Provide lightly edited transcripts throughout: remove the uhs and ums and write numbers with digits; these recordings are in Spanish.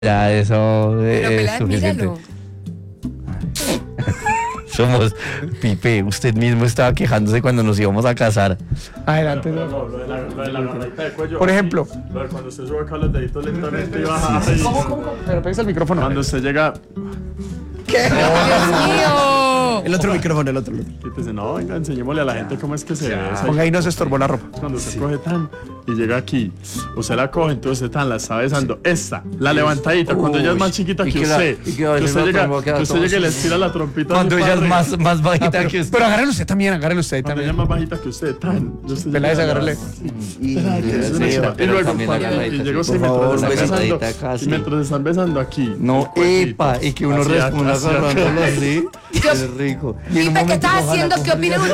Ya, eso Pero es Peláez, suficiente. míralo. Somos, Pipe, usted mismo estaba quejándose cuando nos íbamos a casar. Adelante. No, lo de la agarradita de cuello. Por ejemplo. Lo de cuando usted sube acá los deditos lentamente y baja. ahí. ¿Cómo? Pero pégase el micrófono. Cuando usted llega, ¡Dios mío! El otro micrófono, el otro. y te dice, no, venga, enseñémosle a la gente cómo es que se besa. Ponga ahí, no se estorbó la ropa. Cuando usted coge tan y llega aquí, usted la coge, entonces usted tan la está besando. Esta, la levantadita, cuando ella es más chiquita y que que la- usted. y que a veces usted la llega, trompa queda que usted como llega y le así. estira la trompita. Cuando así ella para es arriba. más bajita que usted. Pero agárrelo usted también, agárrelo usted Cuando ella es también. más bajita que usted, tan. Usted Peláez, llega agárrele. Y y luego también la cuando agarradita, llegó sí, así, por favor, mientras una están besando, agarradita acá, y sí. mientras están besando aquí. No, el cuellito, epa, y que uno hacia responda acá, hacia acá. agarrándolo así. Es rico. Y en un Pipe, ¿qué momento estás coja la haciendo? ¿Qué copa y opinas?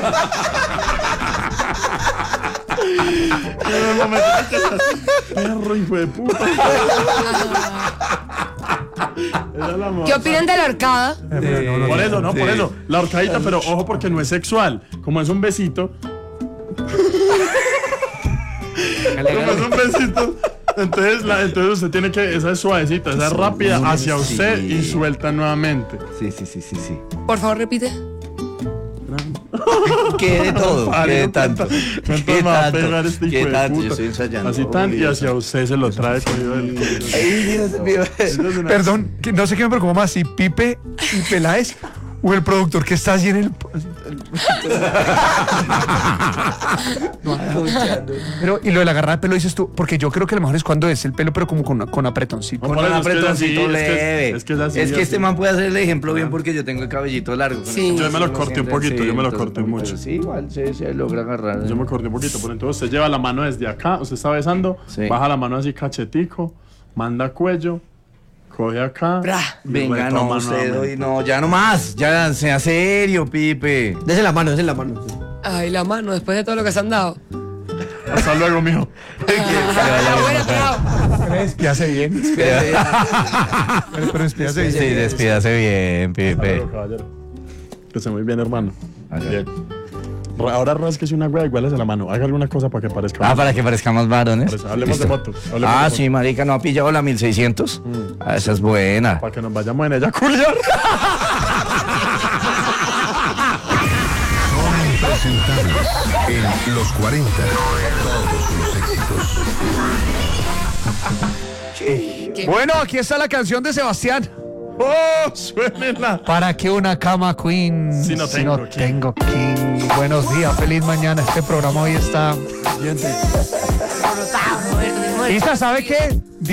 En el momento que estás, perro, hijo de puta. Esa es la ¿Qué opinan de la horcada? Por eso, no, Sí. por eso. La horcadita, pero ojo porque no es sexual. Como es un besito. Como es un besito. Entonces usted tiene que, esa es suavecita, esa es rápida hacia usted y suelta nuevamente. Sí. Por favor, repite. Que de todo, que de tanto. ¿Cuánto Que me va a tanto, pegar este hijo que de tanto. puta? Yo estoy ensayando. Así tan y hacia usted se lo trae cogido del cuello. Ay, Dios mío. Perdón, que no sé qué me preocupa más, si Pipe y Peláez o el productor que está allí en el... Pero, y lo de la agarrada de pelo dices tú, porque yo creo que lo mejor es cuando es el pelo, pero como con apretoncito. Con Por un eso es que es apretoncito así, leve. es que es así, Es que así. este man puede hacer el ejemplo bien porque yo tengo el cabellito largo. Con Sí. este Yo me lo uno corté un siempre- poquito, yo me lo entonces, corté mucho. pero sí, igual se logra agarrar. Yo me corté un poquito, pero entonces usted lleva la mano desde acá, usted está besando, Sí. baja la mano así cachetico, manda cuello, coge acá. Bra. y Venga, retoma no, usted nuevamente. hoy no, ya no más. Ya, sea serio, Pipe. Dese la mano, dese la mano. Ay, la mano, después de todo lo que se han dado. Hasta luego, mijo. Bueno, bravo. Despídase bien. Pero despídase bien. Sí, despídase bien, Hasta Pipe. luego, caballero. Que esté muy bien, hermano. Hágale. Bien. Ahora rasquese una wea igual a la mano. Haga alguna cosa para que parezca. Ah, para que parezcamos varones. Hablemos de Listo. moto. hablemos de moto. Sí, marica, ¿no ha pillado la 1600? Ah, esa es buena. Para que nos vayamos en ella, culiar. Presentados en Los 40. Todos los éxitos. Bueno, aquí está la canción de Sebastián. ¡Oh! Suénenla. ¿Para qué una cama queen Si no tengo king? tengo king? Buenos días, feliz mañana. Este programa hoy está... Siguiente. Roberto, Isa, ¿sabe qué?